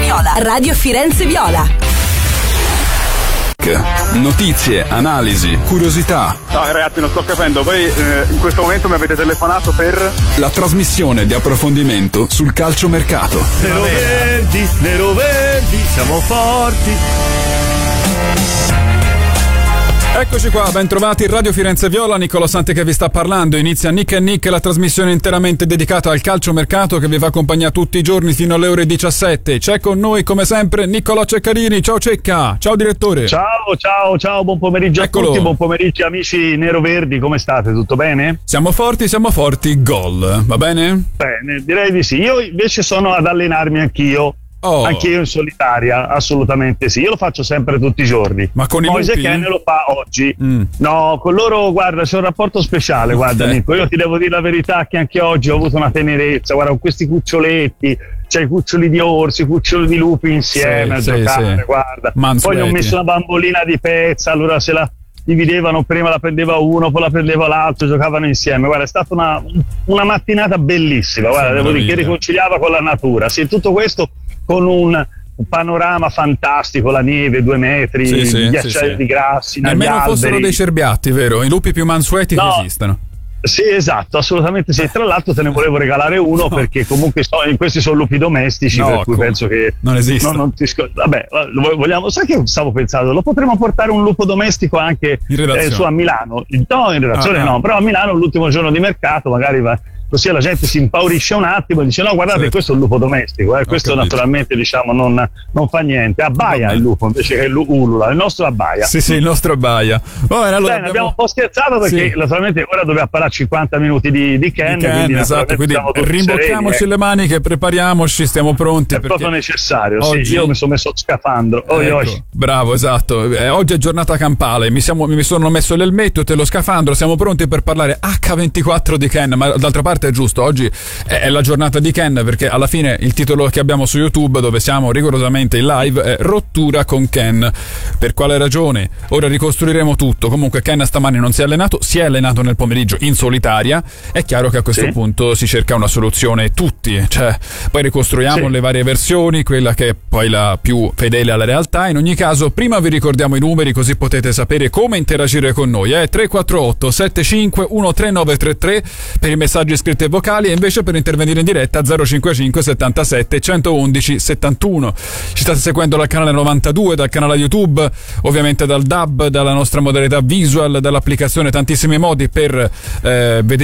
Viola. Radio Firenze Viola. Notizie, analisi, curiosità. No ragazzi, non sto capendo. Voi in questo momento mi avete telefonato per la trasmissione di approfondimento sul calciomercato. Nero verdi, siamo forti. Eccoci qua, ben trovati in Radio Firenze Viola, Nicola Santi che vi sta parlando. Inizia Nick and Nick, la trasmissione interamente dedicata al calciomercato che vi va accompagna tutti i giorni fino alle ore 17. C'è con noi come sempre Nicola Ceccarini. Ciao Cecca, ciao direttore. Ciao, buon pomeriggio. Eccolo. A tutti, buon pomeriggio amici neroverdi, come state? Tutto bene? Siamo forti, gol, va bene? Bene, direi di sì. Io invece sono ad allenarmi anch'io. Anch'io in solitaria, assolutamente sì. Io lo faccio sempre tutti i giorni. Ma con i Moise lupi? Ken lo fa oggi. No, con loro guarda c'è un rapporto speciale. Guarda Nico, io ti devo dire la verità che anche oggi ho avuto una tenerezza. Guarda, con questi cuccioletti, c'è i cuccioli di orsi, i cuccioli di lupi insieme a giocare. Guarda, poi gli ho messo una bambolina di pezza, allora se la dividevano, prima la prendeva uno, poi la prendeva l'altro, giocavano insieme. Guarda, è stata una mattinata bellissima. Guarda, devo dire che riconciliava con la natura. Sì, tutto questo con un panorama fantastico, la neve, 2 metri, ghiacciai di grassi, almeno fossero dei cerbiatti, vero? I lupi più mansueti che esistono. Sì, esatto, assolutamente sì. Tra l'altro te ne volevo regalare uno perché comunque questi sono lupi domestici, per cui penso che non esistono. Vabbè, vogliamo, sai che stavo pensando? Lo potremmo portare un lupo domestico anche su a Milano. No, in redazione no, però a Milano l'ultimo giorno di mercato magari va. Così la gente si impaurisce un attimo e dice no guardate questo è un lupo domestico, questo naturalmente diciamo non fa niente, abbaia il lupo invece che ulula, il nostro abbaia. Sì, il nostro abbaia. Va bene, allora abbiamo un po' scherzato perché naturalmente ora dobbiamo parlare 50 minuti di Ken, quindi rimbocchiamoci le maniche, prepariamoci, stiamo pronti. È proprio necessario, oggi... sì, io mi sono messo scafandro. Bravo, esatto. Oggi è giornata campale, mi sono messo l'elmetto e lo scafandro, siamo pronti per parlare H24 di Ken, ma d'altra parte è giusto, oggi è la giornata di Ken perché alla fine il titolo che abbiamo su YouTube, dove siamo rigorosamente in live, è Rottura con Ken. Per quale ragione? Ora ricostruiremo tutto. Comunque Ken stamani non si è allenato nel pomeriggio in solitaria. È chiaro che a questo punto si cerca una soluzione tutti, cioè poi ricostruiamo le varie versioni, quella che è poi la più fedele alla realtà. In ogni caso prima vi ricordiamo i numeri così potete sapere come interagire con noi. 348 75 13933 per i messaggi scritti e vocali, e invece per intervenire in diretta 055 77 111 71. Ci state seguendo dal canale 92, dal canale YouTube, ovviamente dal DAB, dalla nostra modalità visual, dall'applicazione, tantissimi modi per vedere